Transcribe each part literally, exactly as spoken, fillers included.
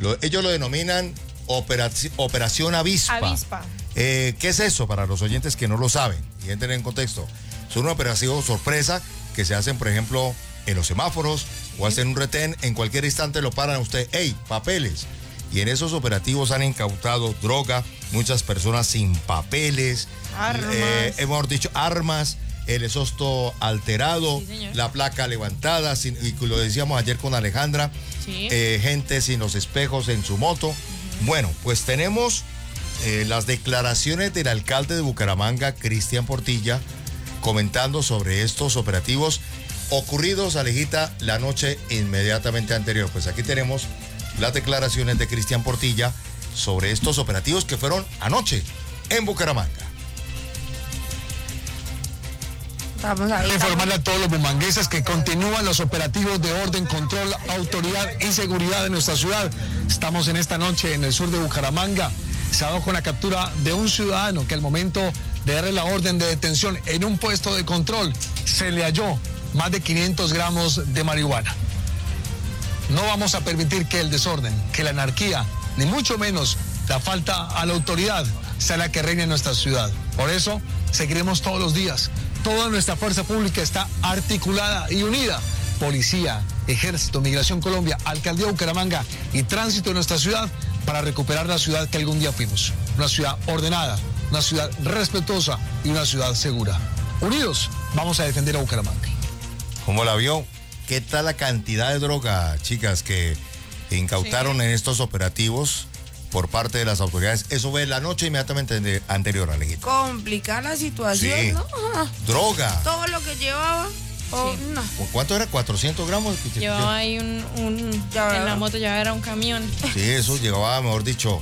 Lo, ellos lo denominan operaci- Operación Avispa. Avispa. Eh, ¿Qué es eso para los oyentes que no lo saben? Y entren en contexto. Son una operación sorpresa que se hacen, por ejemplo, en los semáforos o hacen un retén. En cualquier instante lo paran a usted. ¡Ey, papeles! Y en esos operativos han incautado droga, muchas personas sin papeles. Armas. Eh, hemos dicho armas, el exhausto alterado, Sí, la placa levantada, sin, y lo decíamos ayer con Alejandra, Sí. eh, gente sin los espejos en su moto. Uh-huh. Bueno, pues tenemos eh, las declaraciones del alcalde de Bucaramanga, Cristian Portilla, comentando sobre estos operativos ocurridos, Alejita, la noche inmediatamente anterior. Pues aquí tenemos las declaraciones de Cristian Portilla sobre estos operativos que fueron anoche en Bucaramanga. Vamos a ver. Informarle a todos los bumangueses que continúan los operativos de orden, control, autoridad y seguridad de nuestra ciudad. Estamos en esta noche en el sur de Bucaramanga. Se ha dado con la captura de un ciudadano que al momento de darle la orden de detención en un puesto de control se le halló más de quinientos gramos de marihuana. No vamos a permitir que el desorden, que la anarquía, ni mucho menos la falta a la autoridad sea la que reine en nuestra ciudad. Por eso seguiremos todos los días. Toda nuestra fuerza pública está articulada y unida. Policía, Ejército, Migración Colombia, Alcaldía de Bucaramanga y Tránsito de nuestra ciudad para recuperar la ciudad que algún día fuimos. Una ciudad ordenada, una ciudad respetuosa y una ciudad segura. Unidos, vamos a defender a Bucaramanga. ¿Cómo la vio? ¿Qué tal la cantidad de droga, chicas, que incautaron sí. en estos operativos por parte de las autoridades? Eso fue la noche inmediatamente anterior, Alejita. Complicar la situación, sí. ¿no? Droga. Todo lo que llevaba. Oh, sí. no. ¿Cuánto era? ¿cuatrocientos gramos? Llevaba ahí un, un ya, en la moto, ya era un camión. Sí, eso llegaba, mejor dicho.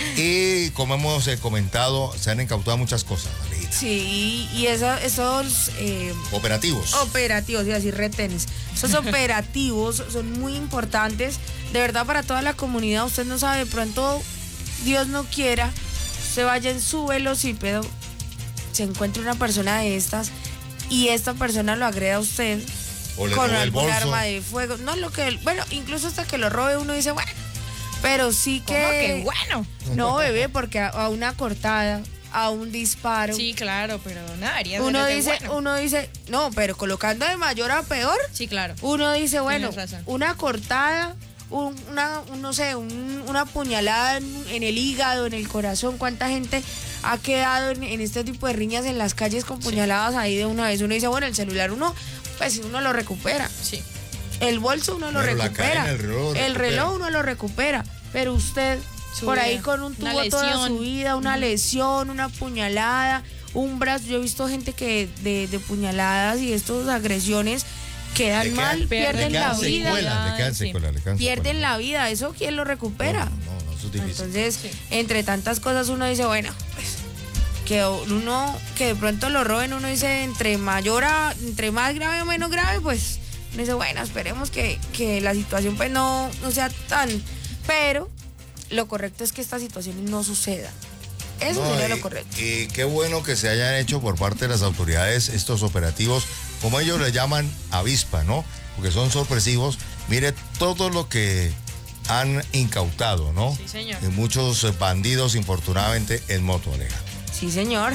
Y como hemos eh, comentado, se han incautado muchas cosas, Alejita. Sí, y eso, esos... Eh, operativos. Operativos, iba a decir retenes. Esos operativos son muy importantes, de verdad, para toda la comunidad. Usted no sabe, de pronto, Dios no quiera, se vaya en su velocípedo, se encuentra una persona de estas y esta persona lo agreda a usted o le con roba el algún bolso. arma de fuego. No, lo que, bueno, incluso hasta que lo robe uno dice, bueno, pero sí que... ¿Cómo que bueno? No, bebé, porque a, a una cortada, a un disparo. Sí, claro, pero nada, haría uno de dice, bueno. uno dice, no, pero colocando de mayor a peor. Sí, claro. Uno dice, bueno, una cortada, un, una, un, no sé, un, una puñalada en, en el hígado, en el corazón. ¿Cuánta gente ha quedado en, en este tipo de riñas en las calles con puñaladas sí. ahí de una vez? Uno dice, bueno, el celular uno, pues uno lo recupera. Sí. El bolso uno lo pero recupera. El reloj, el reloj uno lo recupera. Pero usted, su por vida. Ahí con un tubo toda su vida, una uh-huh. lesión, una puñalada, un brazo. Yo he visto gente que de, de puñaladas y estas agresiones quedan quedan, mal, pierden la vida. Secuela, le quedan secuela, le quedan pierden secuela. la vida, ¿eso quién lo recupera? No, no, no, eso es difícil. Entonces, sí. entre tantas cosas uno dice, bueno, pues que uno, que de pronto lo roben, uno dice, entre mayor a, entre más grave o menos grave, pues uno dice, bueno, esperemos que, que la situación pues no, no sea tan, pero lo correcto es que esta situación no suceda. Eso no, sería y, lo correcto. Y qué bueno que se hayan hecho por parte de las autoridades estos operativos, como ellos le llaman avispa, ¿no? Porque son sorpresivos. Mire todo lo que han incautado, ¿no? Sí, señor. Y muchos bandidos, infortunadamente, en moto, Aleja. Sí, señor.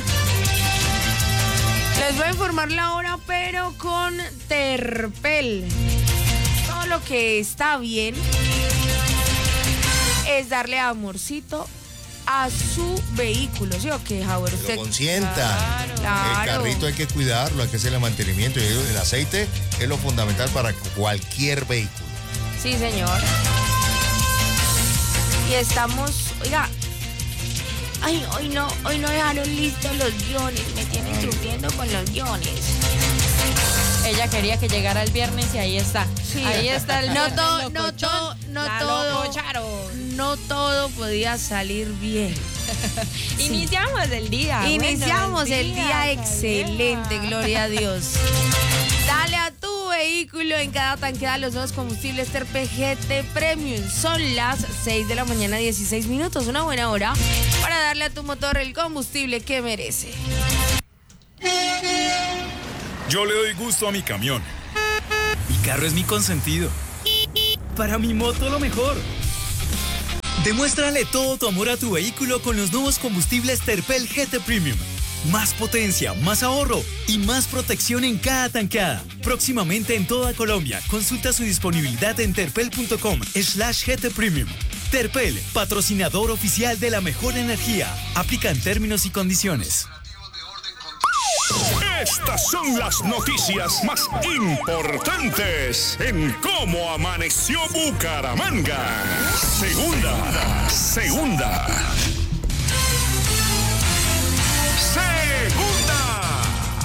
Les voy a informar la hora, pero con Terpel. Todo lo que está bien es darle amorcito a su vehículo, ¿sí o qué, Howard? Que lo consienta. Claro, claro. El carrito hay que cuidarlo, hay que hacerle mantenimiento. Y el aceite es lo fundamental para cualquier vehículo. Sí, señor. Y estamos, oiga, ay, hoy no, hoy no dejaron listos los guiones, me tienen sufriendo con los guiones. Ella quería que llegara el viernes y ahí está. Sí. Ahí está el no todo, no todo, no todo, no todo podía salir bien. Sí. Iniciamos el día. Iniciamos bueno, el, el día, día excelente, gloria a Dios. Dale a tu vehículo en cada tanqueada los nuevos combustibles Terpel G T Premium. Son las seis de la mañana, dieciséis minutos, una buena hora para darle a tu motor el combustible que merece. Yo le doy gusto a mi camión. Mi carro es mi consentido. Para mi moto lo mejor. Demuéstrale todo tu amor a tu vehículo con los nuevos combustibles Terpel G T Premium. Más potencia, más ahorro y más protección en cada tanqueada. Próximamente en toda Colombia. Consulta su disponibilidad en terpel.com slash GT Premium. Terpel, patrocinador oficial de la mejor energía. Aplican términos y condiciones. Estas son las noticias más importantes en cómo amaneció Bucaramanga. Segunda, segunda. Segunda.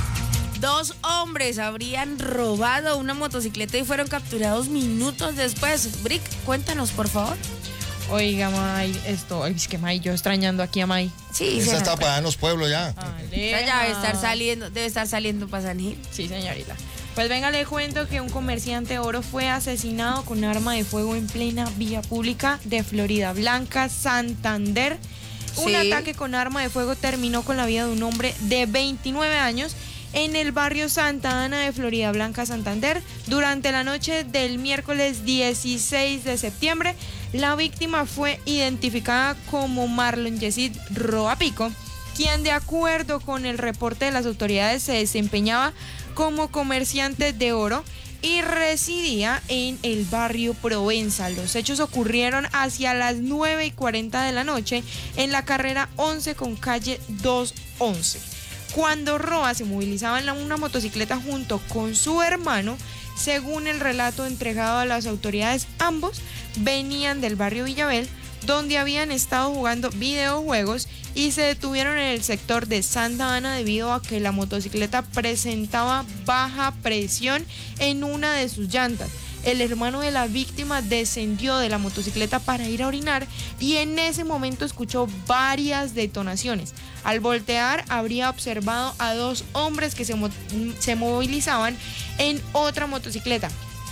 Dos hombres habrían robado una motocicleta y fueron capturados minutos después. Brick, cuéntanos, por favor. Oiga, May, esto, es que May, yo extrañando aquí a May. Sí, Esa se está nota. para los pueblos ya. Esa ya debe estar saliendo, debe estar saliendo para San Gil. Sí, señorita. Pues venga, le cuento que un comerciante de oro fue asesinado con arma de fuego en plena vía pública de Florida Blanca, Santander. Un Sí. ataque con arma de fuego terminó con la vida de un hombre de veintinueve años en el barrio Santa Ana de Florida Blanca, Santander. Durante la noche del miércoles dieciséis de septiembre, la víctima fue identificada como Marlon Yesid Roa Pico, quien de acuerdo con el reporte de las autoridades se desempeñaba como comerciante de oro y residía en el barrio Provenza. Los hechos ocurrieron hacia las nueve y cuarenta de la noche en la carrera once con calle doscientos once. Cuando Roa se movilizaba en una motocicleta junto con su hermano, según el relato entregado a las autoridades, ambos venían del barrio Villabel, donde habían estado jugando videojuegos y se detuvieron en el sector de Santa Ana debido a que la motocicleta presentaba baja presión en una de sus llantas. El hermano de la víctima descendió de la motocicleta para ir a orinar y en ese momento escuchó varias detonaciones. Al voltear, habría observado a dos hombres que se, mo- se movilizaban en otra motocicleta.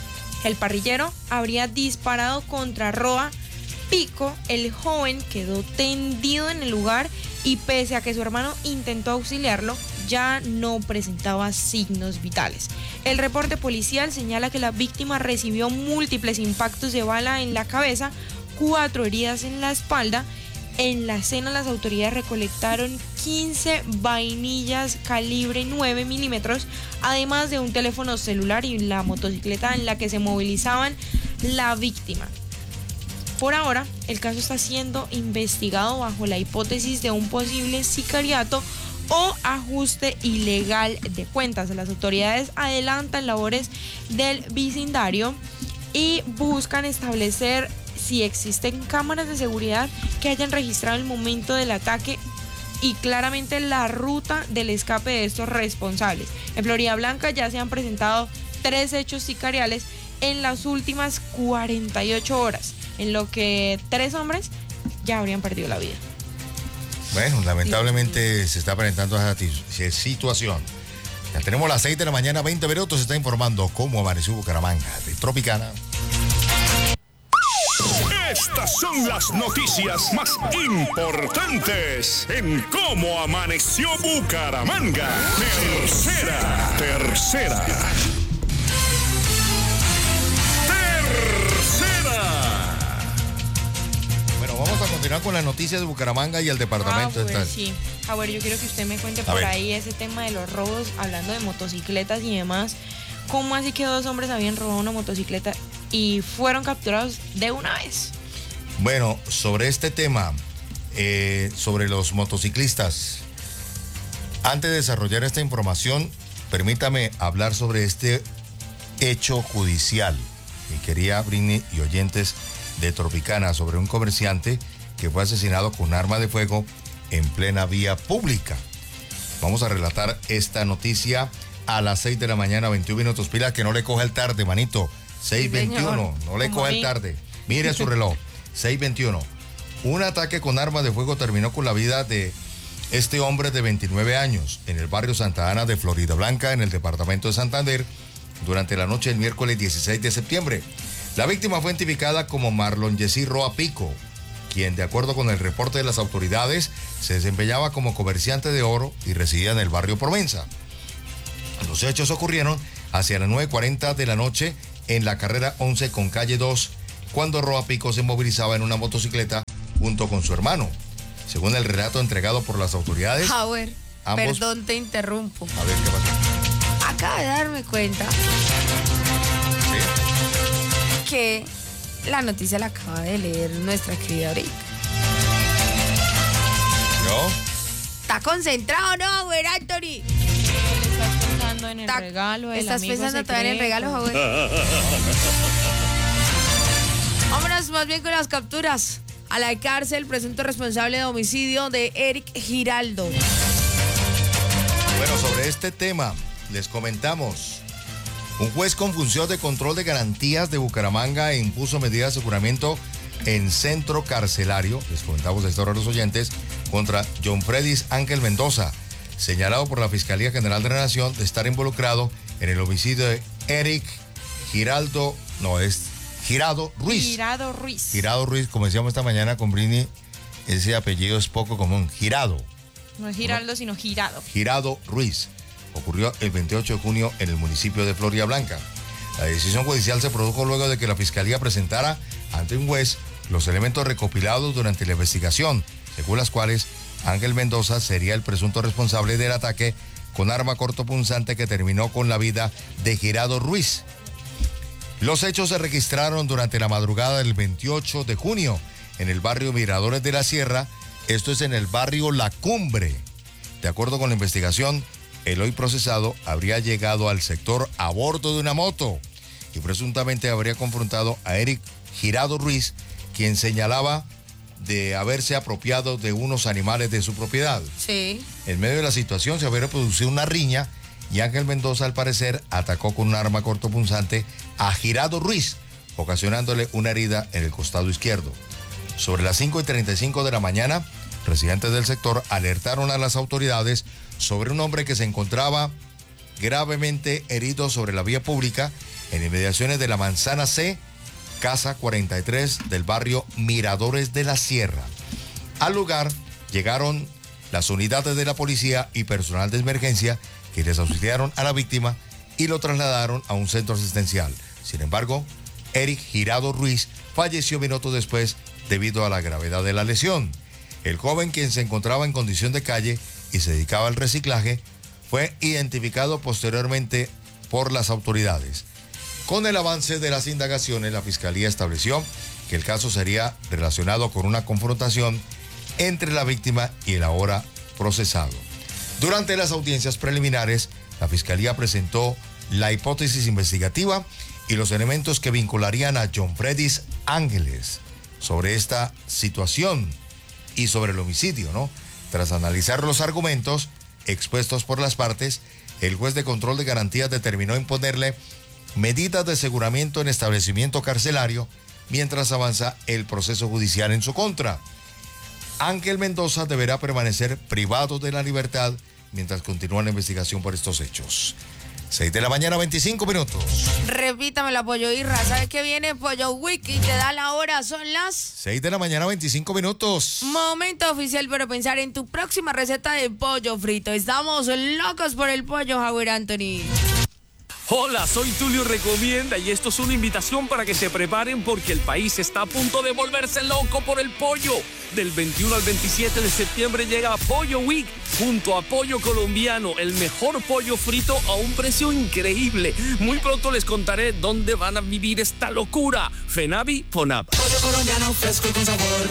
El parrillero habría disparado contra Roa Pico. El joven quedó tendido en el lugar y pese a que su hermano intentó auxiliarlo, ya no presentaba signos vitales. El reporte policial señala que la víctima recibió múltiples impactos de bala en la cabeza, cuatro heridas en la espalda. En la escena las autoridades recolectaron quince vainillas calibre nueve milímetros, además de un teléfono celular y la motocicleta en la que se movilizaban la víctima. Por ahora, el caso está siendo investigado bajo la hipótesis de un posible sicariato o ajuste ilegal de cuentas. Las autoridades adelantan labores del vecindario y buscan establecer si existen cámaras de seguridad que hayan registrado el momento del ataque y claramente la ruta del escape de estos responsables. En Florida Blanca ya se han presentado tres hechos sicariales en las últimas cuarenta y ocho horas, en lo que tres hombres ya habrían perdido la vida. Bueno, lamentablemente se está presentando esa ti- situación. Ya tenemos las seis de la mañana, veinte minutos, se está informando cómo amaneció Bucaramanga de Tropicana. Estas son las noticias más importantes en cómo amaneció Bucaramanga. Tercera, tercera. Tercera. Bueno, vamos a continuar con las noticias de Bucaramanga y el departamento. Ah, Esta- sí. A ver, yo quiero que usted me cuente A por ver. ahí ese tema de los robos, hablando de motocicletas y demás. ¿Cómo así que dos hombres habían robado una motocicleta y fueron capturados de una vez? Bueno, sobre este tema, eh, sobre los motociclistas, antes de desarrollar esta información, permítame hablar sobre este hecho judicial. Mi querida Britney y oyentes de Tropicana, sobre un comerciante que fue asesinado con un arma de fuego en plena vía pública. Vamos a relatar esta noticia a las seis de la mañana, veintiún minutos. Pila, que no le coja el tarde, manito. seis veintiuno, no le Como coja a el mí. tarde. Mire su reloj. seis veintiuno. Un ataque con arma de fuego terminó con la vida de este hombre de veintinueve años en el barrio Santa Ana de Florida Blanca, en el departamento de Santander, durante la noche del miércoles dieciséis de septiembre. La víctima fue identificada como Marlon Yesid Roa Pico, quien, de acuerdo con el reporte de las autoridades, se desempeñaba como comerciante de oro y residía en el barrio Provenza. Los hechos ocurrieron hacia las nueve cuarenta de la noche en la carrera once con calle dos, cuando Roa Pico se movilizaba en una motocicleta junto con su hermano. Según el relato entregado por las autoridades. Howard, ambos... perdón, te interrumpo. A ver, ¿qué pasó? Acabo de darme cuenta ¿Sí? que la noticia la acaba de leer nuestra querida Brick. ¿No? ¿Está concentrado, no, Howard Anthony? Estás pensando en el Ta- regalo. El ¿Estás amigo pensando todavía en el secreto. regalo, Howard? Vámonos más bien con las capturas. A la cárcel, presunto responsable de homicidio de Eric Giraldo. Bueno, sobre este tema les comentamos. Un juez con función de control de garantías de Bucaramanga impuso medidas de aseguramiento en centro carcelario, les comentamos esta hora a los oyentes, contra John Fredis Ángel Mendoza, señalado por la Fiscalía General de la Nación de estar involucrado en el homicidio de Eric Giraldo, no, es Girado Ruiz. Girado Ruiz. Girado Ruiz, como decíamos esta mañana con Brini, ese apellido es poco común, Girado. No es Giraldo, sino Girado. Girado Ruiz. Ocurrió el veintiocho de junio en el municipio de Florida Blanca. La decisión judicial se produjo luego de que la Fiscalía presentara ante un juez los elementos recopilados durante la investigación, según las cuales Ángel Mendoza sería el presunto responsable del ataque con arma cortopunzante que terminó con la vida de Girado Ruiz. Los hechos se registraron durante la madrugada del veintiocho de junio en el barrio Miradores de la Sierra, esto es en el barrio La Cumbre. De acuerdo con la investigación, el hoy procesado habría llegado al sector a bordo de una moto y presuntamente habría confrontado a Eric Girado Ruiz, quien señalaba de haberse apropiado de unos animales de su propiedad. Sí. En medio de la situación se habría producido una riña y Ángel Mendoza, al parecer, atacó con un arma cortopunzante a Girado Ruiz, ocasionándole una herida en el costado izquierdo. Sobre las cinco y treinta y cinco de la mañana, residentes del sector alertaron a las autoridades sobre un hombre que se encontraba gravemente herido sobre la vía pública en inmediaciones de la Manzana C, Casa cuarenta y tres del barrio Miradores de la Sierra. Al lugar llegaron las unidades de la policía y personal de emergencia que les auxiliaron a la víctima y lo trasladaron a un centro asistencial. Sin embargo, Eric Girado Ruiz falleció minutos después debido a la gravedad de la lesión. El joven, quien se encontraba en condición de calle y se dedicaba al reciclaje, fue identificado posteriormente por las autoridades. Con el avance de las indagaciones, la Fiscalía estableció que el caso sería relacionado con una confrontación entre la víctima y el ahora procesado. Durante las audiencias preliminares, la Fiscalía presentó la hipótesis investigativa y los elementos que vincularían a John Fredis Ángeles sobre esta situación y sobre el homicidio, ¿no? Tras analizar los argumentos expuestos por las partes, el juez de control de garantías determinó imponerle medidas de aseguramiento en establecimiento carcelario mientras avanza el proceso judicial en su contra. Ángel Mendoza deberá permanecer privado de la libertad mientras continúa la investigación por estos hechos. seis de la mañana, veinticinco minutos. Repítame la Pollo Irra. ¿Sabes qué viene Pollo Week y te da la hora? Son las seis de la mañana, veinticinco minutos. momento oficial para pensar en tu próxima receta de pollo frito. Estamos locos por el pollo, Howard Anthony. Hola, soy Tulio Recomienda y esto es una invitación para que se preparen porque el país está a punto de volverse loco por el pollo. Del veintiuno al veintisiete de septiembre llega Pollo Week junto a Pollo Colombiano, el mejor pollo frito a un precio increíble. Muy pronto les contaré dónde van a vivir esta locura. Fenavi, Fonab. Pollo colombiano fresco y con sabor.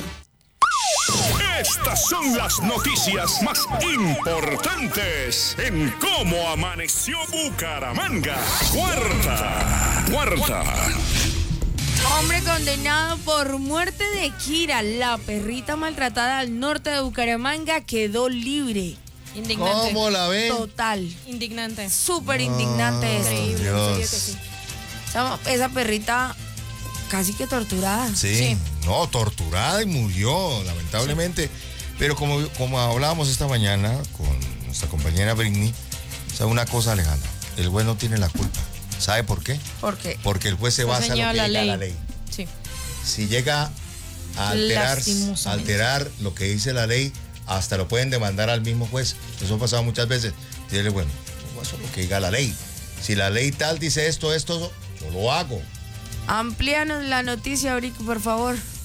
Estas son las noticias más importantes en Cómo Amaneció Bucaramanga. Cuarta, cuarta. Hombre condenado por muerte de Kira, la perrita maltratada al norte de Bucaramanga, quedó libre. Indignante. ¿Cómo la ven? Total. Indignante. Súper indignante esto. Increíble, en serio que sí. Esa, esa perrita casi que torturada. Sí, Sí. no, torturada y murió, lamentablemente. Pero como, como hablábamos esta mañana con nuestra compañera Britney, o sea, una cosa, Alejandra, el juez no tiene la culpa. ¿Sabe por qué? ¿Por qué? Porque el juez se basa en lo que señala diga la la ley. ley. Sí. Si llega a alterar, Lastimosamente. a alterar lo que dice la ley, hasta lo pueden demandar al mismo juez. Eso ha pasado muchas veces. Dile, bueno, eso es lo que diga la ley. Si la ley tal dice esto, esto, yo lo hago. Amplíanos la noticia, Brick, por favor.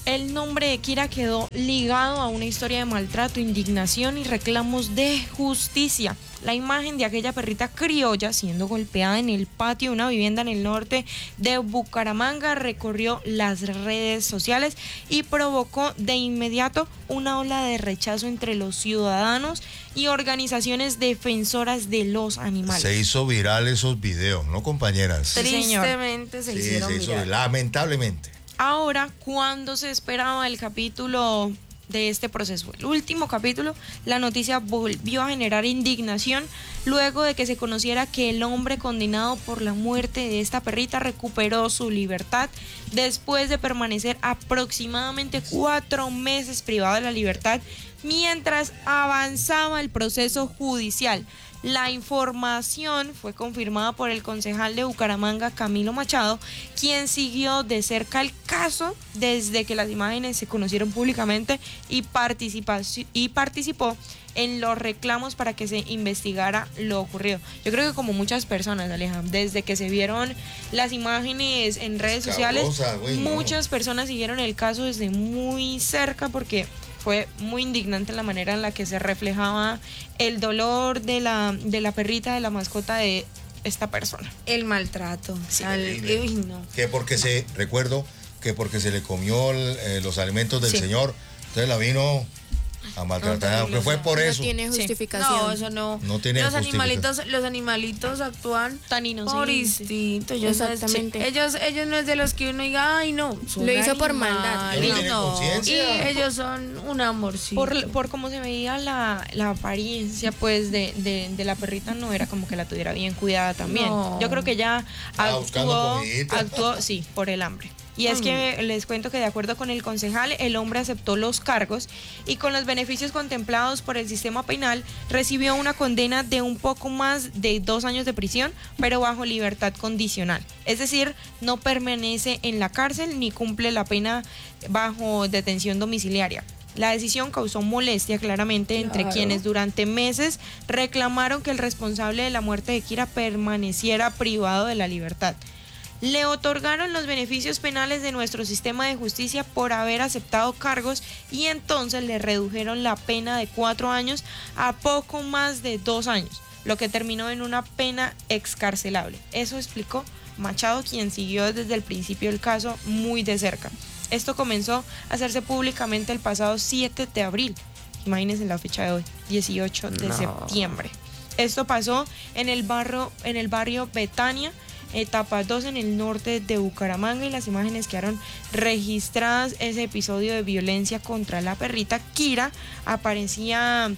El nombre de Kira quedó ligado a una historia de maltrato, indignación y reclamos de justicia. La imagen de aquella perrita criolla siendo golpeada en el patio de una vivienda en el norte de Bucaramanga recorrió las redes sociales y provocó de inmediato una ola de rechazo entre los ciudadanos y organizaciones defensoras de los animales. Se hizo viral esos videos, ¿no, compañeras? Sí, señor. Tristemente se Sí, hicieron se hizo, viral. lamentablemente. Ahora, cuando se esperaba el capítulo de este proceso, el último capítulo, la noticia volvió a generar indignación luego de que se conociera que el hombre condenado por la muerte de esta perrita recuperó su libertad después de permanecer aproximadamente cuatro meses privado de la libertad mientras avanzaba el proceso judicial. La información fue confirmada por el concejal de Bucaramanga, Camilo Machado, quien siguió de cerca el caso desde que las imágenes se conocieron públicamente y, participa- y participó en los reclamos para que se investigara lo ocurrido. Yo creo que como muchas personas, Aleja, desde que se vieron las imágenes en redes sociales, Cabrosa, güey, no. muchas personas siguieron el caso desde muy cerca porque fue muy indignante la manera en la que se reflejaba el dolor de la, de la perrita, de la mascota de esta persona. El maltrato. Sí, Al- terrible. uy, no. Que porque se, recuerdo que porque se le comió el- eh, los alimentos del Sí. señor, entonces la vino a maltratar, terrible, que fue o sea, por No eso. tiene Sí. justificación. No, eso no. No tiene los justificación. animalitos, los animalitos actúan Tan inocente. por instinto. Ellos, Exactamente. ellos, ellos no es de los que uno diga, ay no. son Lo hizo por maldad. animales". Ellos tienen No. conciencia. Y ellos son un amorcito. Por, por cómo se veía la, la apariencia pues de, de, de la perrita, no era como que la tuviera bien cuidada también. No. Yo creo que ya Estaba buscando actuó, comidita. actuó, sí, por el hambre. Y es que les cuento que de acuerdo con el concejal, el hombre aceptó los cargos y con los beneficios contemplados por el sistema penal recibió una condena de un poco más de dos años de prisión, pero bajo libertad condicional. Es decir, no permanece en la cárcel ni cumple la pena bajo detención domiciliaria. La decisión causó molestia claramente entre Claro. quienes durante meses reclamaron que el responsable de la muerte de Kira permaneciera privado de la libertad. Le otorgaron los beneficios penales de nuestro sistema de justicia por haber aceptado cargos y entonces le redujeron la pena de cuatro años a poco más de dos años, lo que terminó en una pena excarcelable. Eso explicó Machado, quien siguió desde el principio el caso muy de cerca. Esto comenzó a hacerse públicamente el pasado siete de abril. Imagínense la fecha de hoy, dieciocho de No. septiembre. Esto pasó en el barrio, en el barrio Betania, etapa dos en el norte de Bucaramanga, y las imágenes quedaron registradas. Ese episodio de violencia contra la perrita Kira aparecía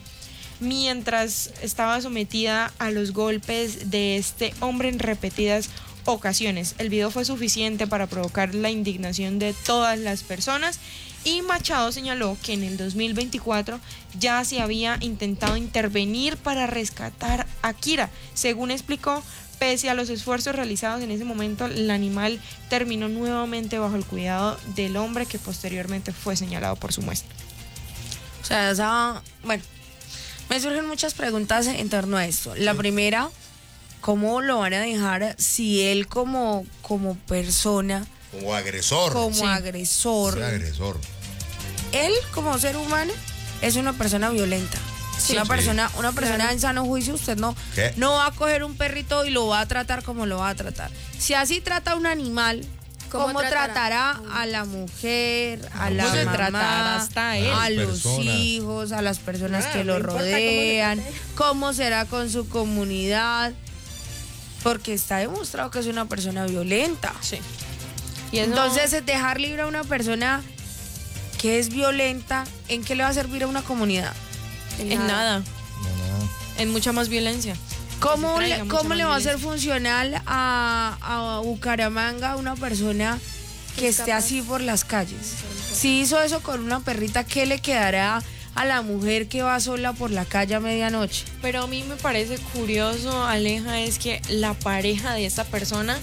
mientras estaba sometida a los golpes de este hombre en repetidas ocasiones. El video fue suficiente para provocar la indignación de todas las personas y Machado señaló que en el dos mil veinticuatro ya se había intentado intervenir para rescatar a Kira. Según explicó, pese a los esfuerzos realizados en ese momento, el animal terminó nuevamente bajo el cuidado del hombre que posteriormente fue señalado por su muestra. O sea, esa, bueno, me surgen muchas preguntas en torno a esto. La primera, ¿cómo lo van a dejar si él como, como persona, Como agresor. como Sí. agresor, Sí, agresor. él como ser humano es una persona violenta? Sí. Una Sí. persona, una persona Claro. en sano juicio, usted no, ¿Qué? no va a coger un perrito y lo va a tratar como lo va a tratar. Si así trata a un animal, ¿cómo, ¿Cómo tratará, tratará? a la mujer, a ¿Cómo la se mamá, tratará hasta a él? a Las los personas? hijos, a las personas Ah, que no lo importa cómo le rodean? trate. ¿Cómo será con su comunidad? Porque está demostrado que es una persona violenta. Sí. Y eso- Entonces, dejar libre a una persona que es violenta, ¿en qué le va a servir a una comunidad? en nada, No, no. en mucha más violencia. ¿Cómo, traiga le, mucha cómo más le va a violencia. ser funcional a, a Bucaramanga una persona que Es esté capaz. así por las calles? Si hizo eso con una perrita, ¿qué le quedará a la mujer que va sola por la calle a medianoche? Pero a mí me parece curioso, Aleja, es que la pareja de esta persona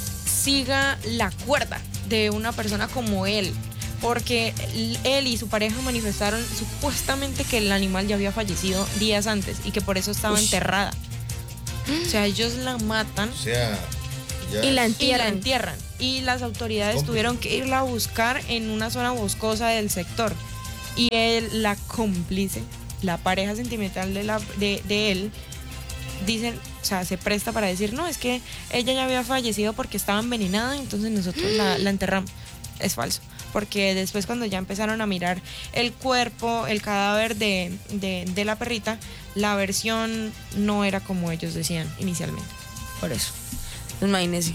siga la cuerda de una persona como él. Porque él y su pareja manifestaron supuestamente que el animal ya había fallecido días antes y que por eso estaba Ush. enterrada. O sea, ellos la matan O sea, ya Y la y la entierran. entierran. y las autoridades tuvieron que irla a buscar en una zona boscosa del sector. Y él, la cómplice, la pareja sentimental de, la, de, de él, dicen, o sea, se presta para decir, no, es que ella ya había fallecido porque estaba envenenada, entonces nosotros la, la enterramos. Es falso, porque después cuando ya empezaron a mirar el cuerpo, el cadáver de, de, de la perrita, la versión no era como ellos decían inicialmente. Por eso, imagínense.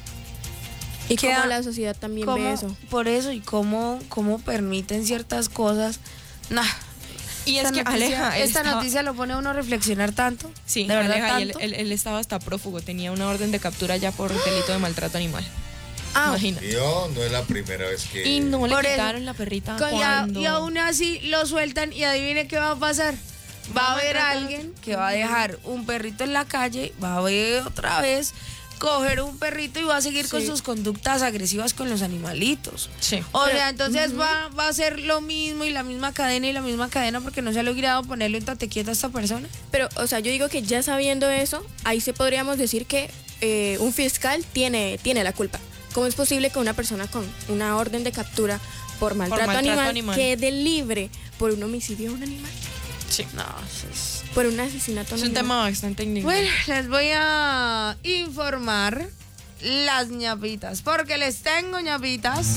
Y Queda- cómo la sociedad también ¿Cómo- ve eso. Por eso, y cómo, cómo permiten ciertas cosas. Nah. Y Esta es que noticia, Aleja, él esta estaba- noticia lo pone a uno a reflexionar tanto. Sí, de verdad Aleja, y él, tanto. él- él estaba hasta prófugo, tenía una orden de captura ya por delito de maltrato animal. Ah, Imagínate. Yo no es la primera vez que... Y no le Por eso- quitaron la perrita Con- y, a- cuando... y aún así lo sueltan y adivine qué va a pasar. Va a haber maltratar- alguien que va a dejar un perrito en la calle, va a ver otra vez, coger un perrito y va a seguir con Sí. sus conductas agresivas con los animalitos. Sí. O Pero- sea, entonces va, va a ser lo mismo y la misma cadena y la misma cadena porque no se ha logrado ponerle un tate quieto a esta persona. Pero, o sea, yo digo que ya sabiendo eso, ahí sí podríamos decir que eh, un fiscal tiene, tiene la culpa. ¿Cómo es posible que una persona con una orden de captura por maltrato, maltrato animal, animal. quede libre por un homicidio a un animal? Sí. No, eso es... Por un asesinato a Es un un animal. tema bastante indignante. Bueno, les voy a informar las ñapitas, porque les tengo ñapitas.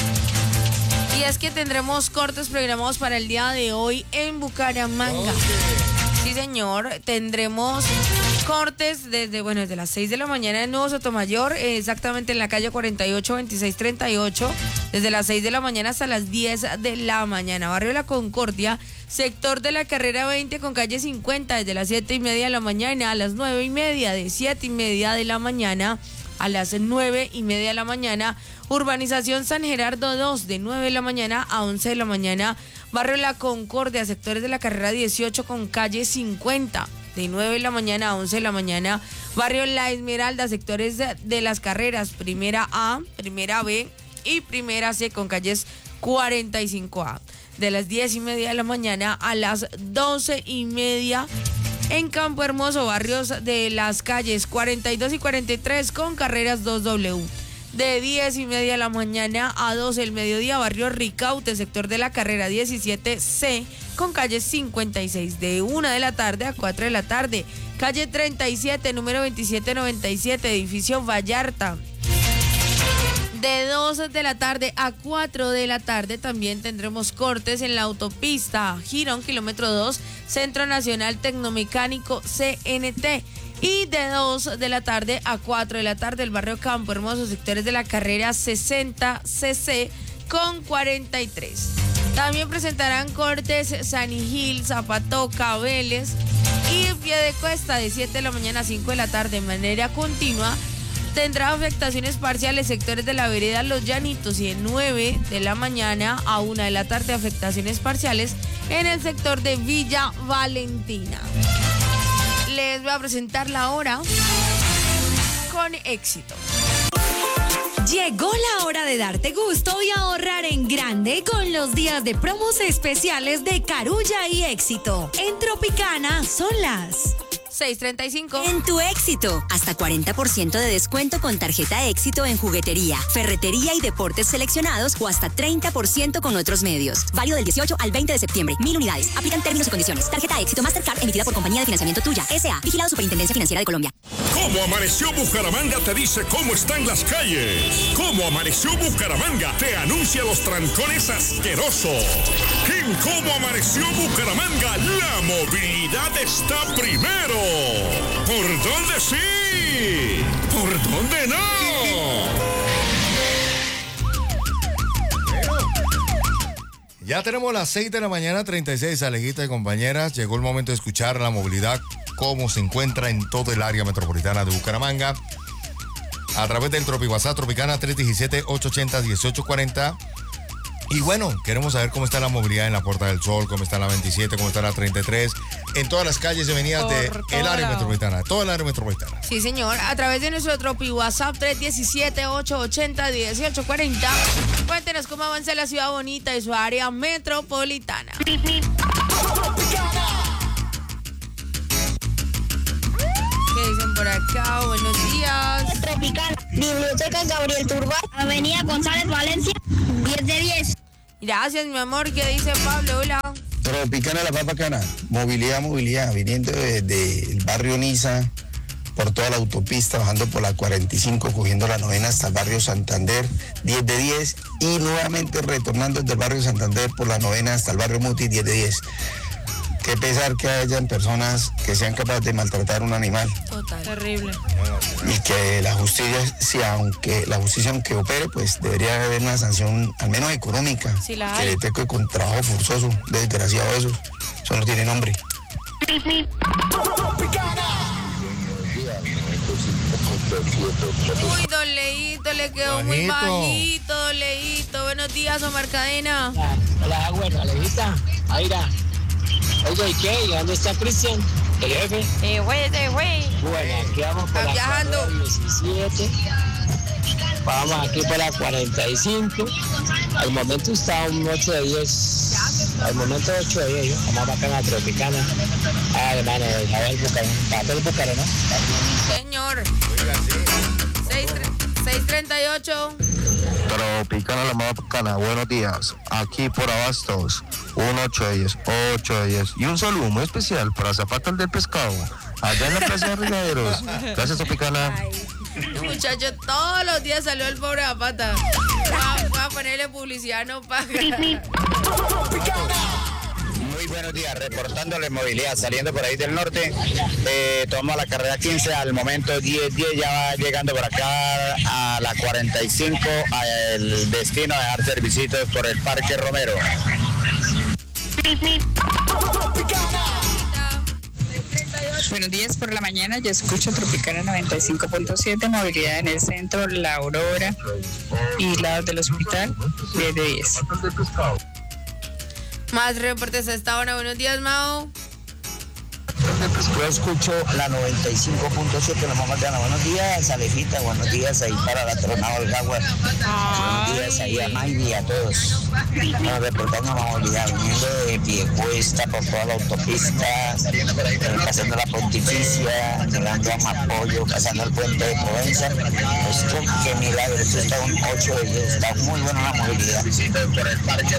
Y es que tendremos cortes programados para el día de hoy en Bucaramanga. Sí, señor, tendremos cortes desde, bueno, desde las seis de la mañana en Nuevo Sotomayor, eh, exactamente en la calle cuarenta y ocho, veintiséis treinta y ocho, desde las seis de la mañana hasta las diez de la mañana. Barrio La Concordia, sector de la carrera veinte con calle cincuenta, desde las siete y media de la mañana a las nueve y media, de siete y media de la mañana a las nueve y media de la mañana. Urbanización San Gerardo dos, de nueve de la mañana a once de la mañana. Barrio La Concordia, sectores de la carrera dieciocho con calle cincuenta, de nueve de la mañana a once de la mañana. Barrio La Esmeralda, sectores de, de las carreras primera A, primera B y primera C con calles cuarenta y cinco A, de las diez y media de la mañana a las doce y media. En Campo Hermoso, barrios de las calles cuarenta y dos y cuarenta y tres con carreras dos W. De diez y media de la mañana a doce del mediodía, barrio Ricaute, sector de la carrera diecisiete C con calle cincuenta y seis. De una de la tarde a cuatro de la tarde, calle treinta y siete, número veintisiete noventa y siete, edificio Vallarta. De dos de la tarde a cuatro de la tarde también tendremos cortes en la autopista Girón, kilómetro dos, Centro Nacional Tecnomecánico C N T. Y de dos de la tarde a cuatro de la tarde, el barrio Campo Hermoso, sectores de la carrera sesenta C C con cuarenta y tres. También presentarán cortes San Gil, Zapatoca, Vélez y Piedecuesta de siete de la mañana a cinco de la tarde de manera continua. Tendrá afectaciones parciales sectores de la vereda Los Llanitos y de nueve de la mañana a una de la tarde afectaciones parciales en el sector de Villa Valentina. Les voy a presentar la hora con éxito. Llegó la hora de darte gusto y ahorrar en grande con los días de promos especiales de Carulla y Éxito. En Tropicana son las seis treinta y cinco. En tu Éxito, hasta cuarenta por ciento de descuento con tarjeta Éxito en juguetería, ferretería y deportes seleccionados o hasta treinta por ciento con otros medios. Válido del dieciocho al veinte de septiembre. Mil unidades. Aplican términos y condiciones. Tarjeta Éxito Mastercard emitida por Compañía de Financiamiento Tuya. S A. Vigilado Superintendencia Financiera de Colombia. ¿Cómo amaneció Bucaramanga? Te dice cómo están las calles. ¿Cómo amaneció Bucaramanga? Te anuncia los trancones asquerosos. En ¿Cómo amaneció Bucaramanga? La movilidad está primero. ¿Por dónde sí? ¿Por dónde no? Ya tenemos las seis de la mañana, treinta y seis, Alejita y compañeras. Llegó el momento de escuchar la movilidad, cómo se encuentra en todo el área metropolitana de Bucaramanga. A través del Tropi WhatsApp Tropicana tres uno siete, ocho ocho cero, uno ocho cuatro cero. Y bueno, queremos saber cómo está la movilidad en la Puerta del Sol, cómo está la veintisiete, cómo está la treinta y tres, en todas las calles y avenidas del área metropolitana, toda el área metropolitana. Sí, señor. A través de nuestro Tropi WhatsApp tres uno siete, ocho ocho cero, uno ocho cuatro cero. Cuéntenos cómo avanza la ciudad bonita y su área metropolitana. ¿Qué dicen por acá? Buenos días. Tropicana, Biblioteca Gabriel Turbay, Avenida González Valencia, diez de diez. Gracias, mi amor. ¿Qué dice Pablo? Hola. Tropicana La Paz Bacana, movilidad, movilidad, viniendo desde el barrio Niza, por toda la autopista, bajando por la cuarenta y cinco, cogiendo la novena hasta el barrio Santander, diez de diez, y nuevamente retornando desde el barrio Santander por la novena hasta el barrio Muti, diez de diez. Qué pesar que hayan personas que sean capaces de maltratar a un animal. Total. Terrible. Y que la justicia, si aunque la justicia aunque opere, pues debería haber una sanción, al menos económica, Sí la que hay. le toque con trabajo forzoso, desgraciado eso. Eso no tiene nombre. Uy, don Leito, le quedó muy Bajito. bajito, don Leito. Buenos días, Omar Cadena. Hola, bueno, Alejita, Aira. Oye, ¿y qué? ¿Y dónde está Cristian? ¿El jefe? Eh, güey, eh, güey. Bueno, aquí vamos por Está la viajando. diecisiete. Vamos aquí por la cuarenta y cinco. Al momento está un ocho de diez. Al momento ocho de diez. Vamos acá en la Tropicana. Ah, hermano, Javier Bucarán. Papel Bucarán, ¿no? Señor. seis treinta y ocho. Tropicana La Más Bacana, buenos días. Aquí por Abastos, un ocho de diez, ocho de diez. Y un saludo muy especial para Zapata el del Pescado, allá en la Plaza de Regaderos. Gracias, Tropicana. El muchacho todos los días salió el pobre Zapata. Voy a ponerle publicidad, no paga. Muy buenos días, reportándole movilidad, saliendo por ahí del norte, eh, tomamos la carrera quince, al momento diez diez, ya va llegando por acá a la cuarenta y cinco, al destino de dar servicios por el Parque Romero. Buenos días por la mañana, yo escucho Tropicana noventa y cinco punto siete, movilidad en el centro, La Aurora y lados del hospital, diez de diez. Más reportes a esta hora. Buenos días, Mao. Yo escucho la noventa y cinco punto siete, la mamá de Ana. Buenos días, Alejita, buenos días ahí para la Tronado del Jaguar. Buenos días ahí a Maydi y a todos. Nos reportando la movilidad, viniendo de Piecuesta por toda la autopista, pasando la Pontificia, llegando a Mapollo, pasando el puente de Provenza. Esto, qué milagro, esto está un ocho de diez, está muy buena la movilidad.